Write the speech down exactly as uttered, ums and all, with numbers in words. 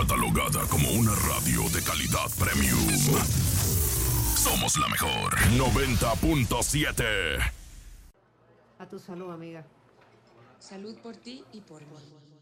catalogada como una radio de calidad premium. Somos la mejor. noventa punto siete. A tu salud, amiga. Salud por ti y por mí.